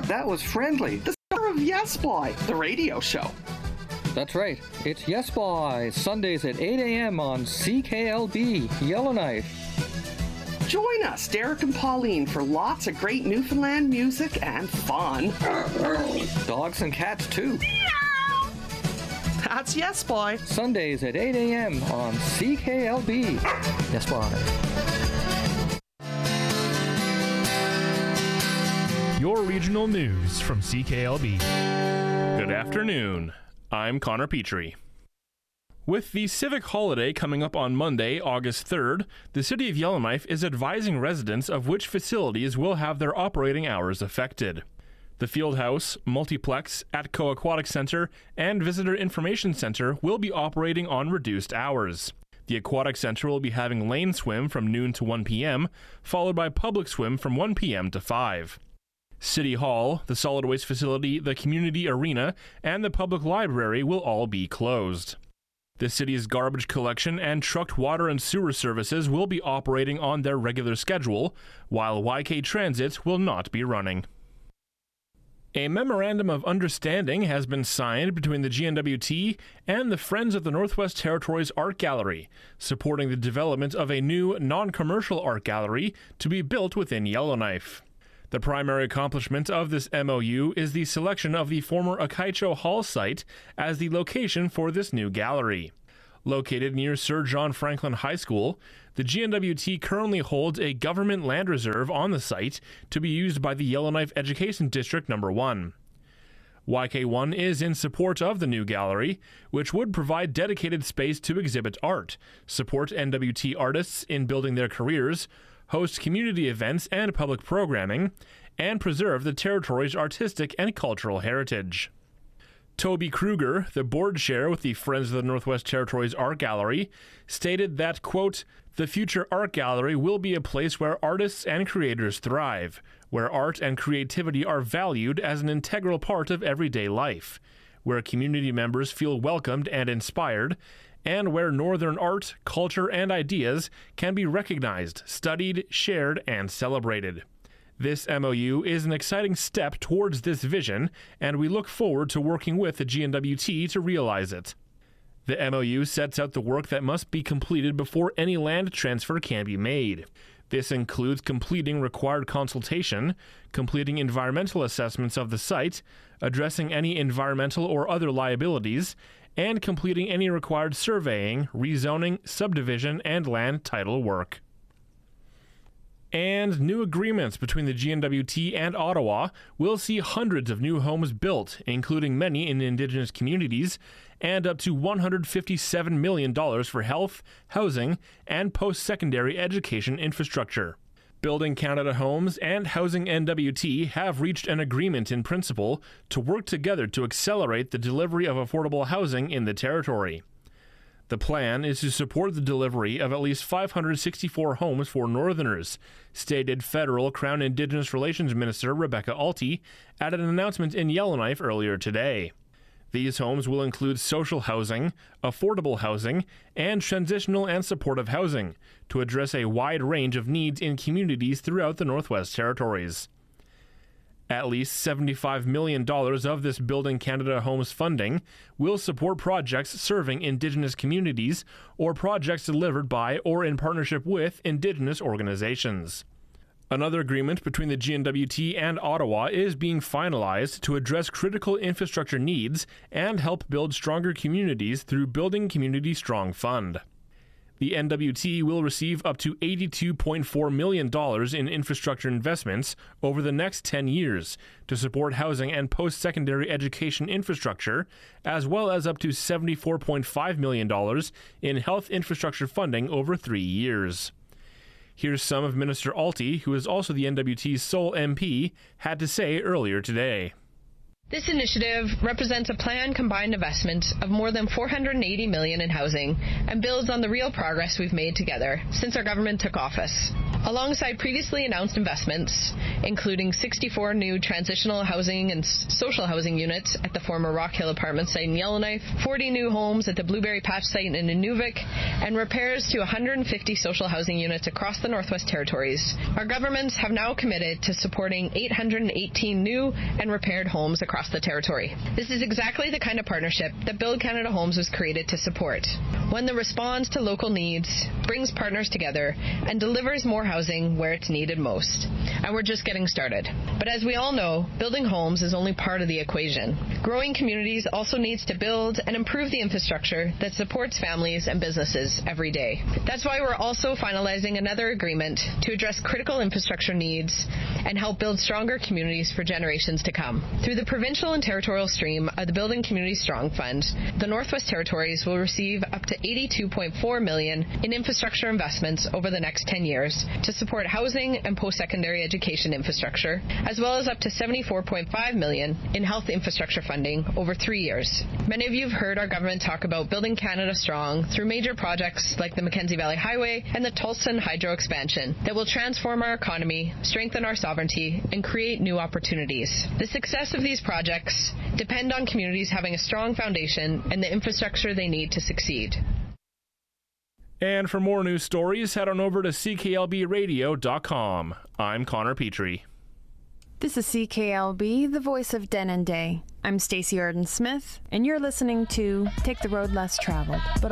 That was Friendly, the star of Yes Boy, the radio show. That's right. It's Yes Boy, Sundays at 8 a.m. on CKLB, Yellowknife. Join us, Derek and Pauline, for lots of great Newfoundland music and fun. Dogs and cats, too. That's Yes Boy. Sundays at 8 a.m. on CKLB. Yes Boy. Your regional news from CKLB. Good afternoon. I'm Connor Petrie. With the civic holiday coming up on Monday, August 3rd, the City of Yellowknife is advising residents of which facilities will have their operating hours affected. The Fieldhouse, Multiplex, Atco Aquatic Center, and Visitor Information Center will be operating on reduced hours. The Aquatic Center will be having lane swim from noon to 1 p.m., followed by public swim from 1 p.m. to 5. City Hall, the solid waste facility, the community arena, and the public library will all be closed. The city's garbage collection and trucked water and sewer services will be operating on their regular schedule, while YK Transit will not be running. A memorandum of understanding has been signed between the GNWT and the Friends of the Northwest Territories Art Gallery, supporting the development of a new non-commercial art gallery to be built within Yellowknife. The primary accomplishment of this MOU is the selection of the former Akaicho Hall site as the location for this new gallery. Located near Sir John Franklin High School, the GNWT currently holds a government land reserve on the site to be used by the Yellowknife Education District No. 1. YK1 is in support of the new gallery, which would provide dedicated space to exhibit art, support NWT artists in building their careers, host community events and public programming, and preserve the territory's artistic and cultural heritage. Toby Kruger, the board chair with the Friends of the Northwest Territories Art Gallery, stated that, quote, "The future art gallery will be a place where artists and creators thrive, where art and creativity are valued as an integral part of everyday life, where community members feel welcomed and inspired, and where Northern art, culture, and ideas can be recognized, studied, shared, and celebrated. This MOU is an exciting step towards this vision, and we look forward to working with the GNWT to realize it." The MOU sets out the work that must be completed before any land transfer can be made. This includes completing required consultation, completing environmental assessments of the site, addressing any environmental or other liabilities, and completing any required surveying, rezoning, subdivision, and land title work. And new agreements between the GNWT and Ottawa will see hundreds of new homes built, including many in Indigenous communities, and up to $157 million for health, housing, and post-secondary education infrastructure. Building Canada Homes and Housing NWT have reached an agreement in principle to work together to accelerate the delivery of affordable housing in the territory. The plan is to support the delivery of at least 564 homes for Northerners, stated Federal Crown Indigenous Relations Minister Rebecca Alty at an announcement in Yellowknife earlier today. These homes will include social housing, affordable housing, and transitional and supportive housing to address a wide range of needs in communities throughout the Northwest Territories. At least $75 million of this Building Canada Homes funding will support projects serving Indigenous communities or projects delivered by or in partnership with Indigenous organizations. Another agreement between the GNWT and Ottawa is being finalized to address critical infrastructure needs and help build stronger communities through Building Community Strong Fund. The NWT will receive up to $82.4 million in infrastructure investments over the next 10 years to support housing and post-secondary education infrastructure, as well as up to $74.5 million in health infrastructure funding over 3 years. Here's some of Minister Alty, who is also the NWT's sole MP, had to say earlier today. This initiative represents a planned combined investment of more than $480 million in housing and builds on the real progress we've made together since our government took office. Alongside previously announced investments, including 64 new transitional housing and social housing units at the former Rock Hill Apartment site in Yellowknife, 40 new homes at the Blueberry Patch site in Inuvik, and repairs to 150 social housing units across the Northwest Territories, our governments have now committed to supporting 818 new and repaired homes across the territory. This is exactly the kind of partnership that Build Canada Homes was created to support, one that responds to local needs, brings partners together, and delivers more housing where it's needed most. And we're just getting started. But as we all know, building homes is only part of the equation. Growing communities also needs to build and improve the infrastructure that supports families and businesses every day. That's why we're also finalizing another agreement to address critical infrastructure needs and help build stronger communities for generations to come. Through the provincial and territorial stream of the Building Communities Strong Fund, the Northwest Territories will receive up to $82.4 million in infrastructure investments over the next 10 years to support housing and post-secondary education infrastructure, as well as up to $74.5 million in health infrastructure funding over 3 years. Many of you have heard our government talk about building Canada strong through major projects like the Mackenzie Valley Highway and the Tolston Hydro expansion that will transform our economy, strengthen our sovereignty, and create new opportunities. The success of these projects depend on communities having a strong foundation and the infrastructure they need to succeed. And for more news stories, head on over to cklbradio.com. I'm Connor Petrie. This is CKLB, the voice of Denendeh. I'm Stacey Arden-Smith, and you're listening to Take the Road Less Traveled, but